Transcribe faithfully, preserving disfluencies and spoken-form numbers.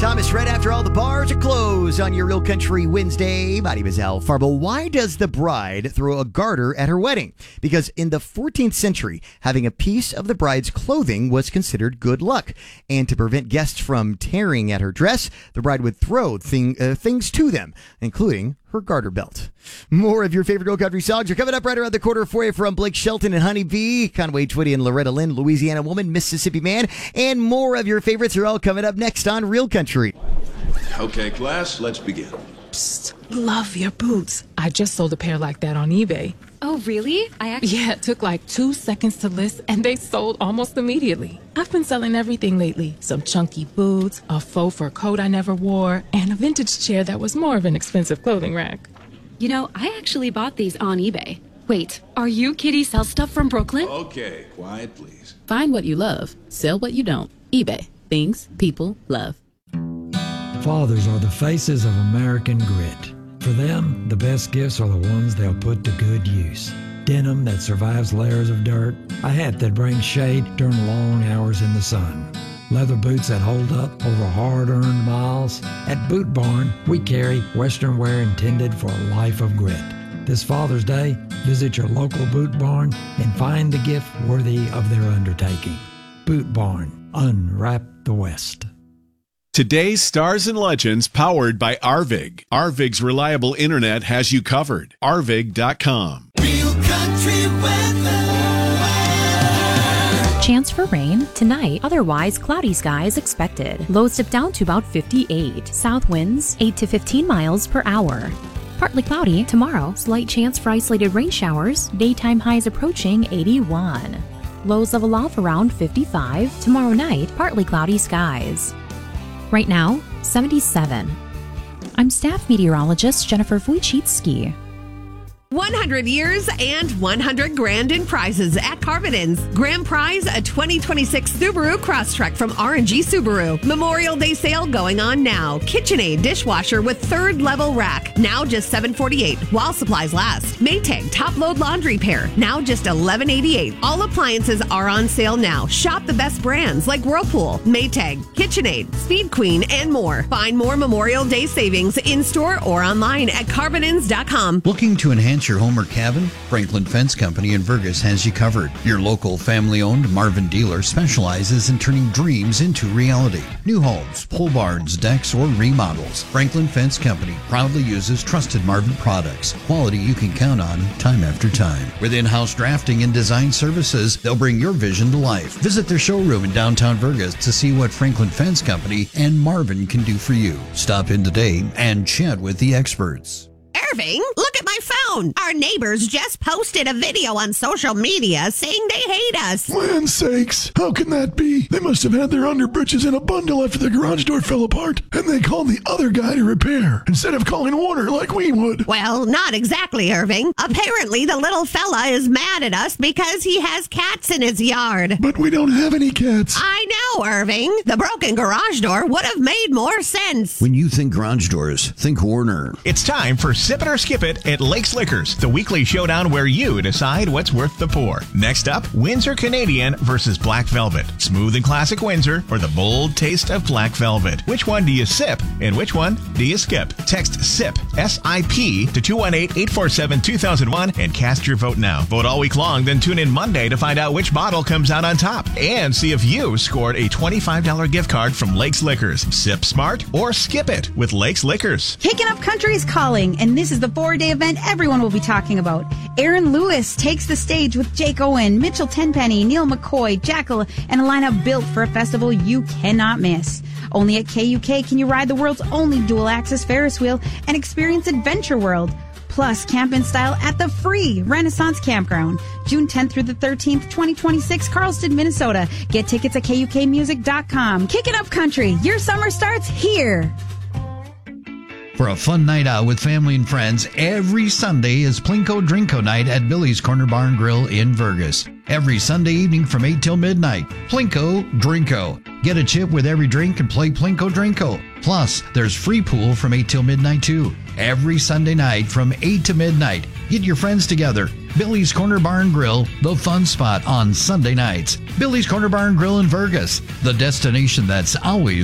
Thomas Red after all the bars are closed on your Real Country Wednesday. My name is Al Farbo. Why does the bride throw a garter at her wedding? Because in the fourteenth century, having a piece of the bride's clothing was considered good luck. And to prevent guests from tearing at her dress, the bride would throw thing, uh, things to them, including her garter belt. More of your favorite Real Country songs are coming up right around the corner for you from Blake Shelton and Honey Bee, Conway Twitty and Loretta Lynn, Louisiana Woman, Mississippi Man, and more of your favorites are all coming up next on Real Country. Okay, class, let's begin. Psst, love your boots. I just sold a pair like that on eBay. Oh, really? I actually... Yeah, it took like two seconds to list, and they sold almost immediately. I've been selling everything lately. Some chunky boots, a faux fur coat I never wore, and a vintage chair that was more of an expensive clothing rack. You know, I actually bought these on eBay. Wait, are you Kitty Sell Stuff from Brooklyn? Okay, quiet, please. Find what you love. Sell what you don't. eBay. Things people love. Fathers are the faces of American grit. For them, the best gifts are the ones they'll put to good use. Denim that survives layers of dirt, a hat that brings shade during long hours in the sun, leather boots that hold up over hard-earned miles. At Boot Barn, we carry Western wear intended for a life of grit. This Father's Day, visit your local Boot Barn and find the gift worthy of their undertaking. Boot Barn, unwrap the West. Today's Stars and Legends powered by Arvig. Arvig's reliable internet has you covered. Arvig dot com. Real Country weather. Chance for rain tonight, otherwise cloudy skies expected. Lows dip down to about fifty-eight. South winds eight to fifteen miles per hour. Partly cloudy tomorrow, slight chance for isolated rain showers. Daytime highs approaching eighty-one. Lows level off around fifty-five. Tomorrow night, partly cloudy skies. Right now, seventy-seven. I'm staff meteorologist Jennifer Wojcicki. one hundred years and one hundred grand in prizes at Carmen's. Grand prize, a twenty twenty-six Subaru Crosstrek from R and G Subaru. Memorial Day sale going on now. KitchenAid dishwasher with third level rack. Now just seven forty-eight while supplies last. Maytag top load laundry pair. Now just eleven eighty-eight. All appliances are on sale now. Shop the best brands like Whirlpool, Maytag, KitchenAid, Speed Queen, and more. Find more Memorial Day savings in store or online at Carmen's dot com. Looking to enhance your home or cabin? Franklin Fence Company in Vergas has you covered. Your local family-owned Marvin dealer specializes in turning dreams into reality. New homes, pole barns, decks, or remodels. Franklin Fence Company proudly uses trusted Marvin products. Quality you can count on time after time. With in-house drafting and design services, they'll bring your vision to life. Visit their showroom in downtown Vergas to see what Franklin Fence Company and Marvin can do for you. Stop in today and chat with the experts. Irving, look at my phone. Our neighbors just posted a video on social media saying they hate us. Land's sakes, how can that be? They must have had their underbritches in a bundle after the garage door fell apart, and they called the other guy to repair instead of calling Warner like we would. Well, not exactly, Irving. Apparently, the little fella is mad at us because he has cats in his yard. But we don't have any cats. I know, Irving. The broken garage door would have made more sense. When you think garage doors, think Warner. It's time for Sip It or Skip It at Lakes Liquors, the weekly showdown where you decide what's worth the pour. Next up, Windsor Canadian versus Black Velvet. Smooth and classic Windsor or the bold taste of Black Velvet. Which one do you sip and which one do you skip? Text SIP, S I P, to two one eight, eight four seven, two thousand one and cast your vote now. Vote all week long, then tune in Monday to find out which bottle comes out on top. And see if you scored a twenty-five dollars gift card from Lakes Liquors. Sip smart or skip it with Lakes Liquors. Kicking Up Country is calling, and this is the four-day event everyone will be talking about. Aaron Lewis takes the stage with Jake Owen, Mitchell Tenpenny, Neil McCoy, Jackal, and a lineup built for a festival you cannot miss. Only at K U K can you ride the world's only dual-axis Ferris wheel and experience Adventure World. Plus, camp in style at the free Renaissance Campground. June tenth through the thirteenth, twenty twenty-six, Carlston, Minnesota. Get tickets at K U K music dot com. Kicking Up Country, your summer starts here. For a fun night out with family and friends, every Sunday is Plinko Drinko Night at Billy's Corner Bar and Grill in Vergas. Every Sunday evening from eight till midnight. Plinko Drinko. Get a chip with every drink and play Plinko Drinko. Plus, there's free pool from eight till midnight too. Every Sunday night from eight to midnight. Get your friends together. Billy's Corner Bar and Grill, the fun spot on Sunday nights. Billy's Corner Bar and Grill in Vergas, the destination that's always